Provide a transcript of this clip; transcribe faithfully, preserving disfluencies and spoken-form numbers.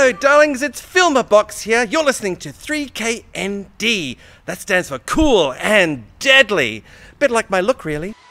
Hello, darlings, it's Filmer Box here. You're listening to three K N D. That stands for cool and deadly. Bit like my look, really.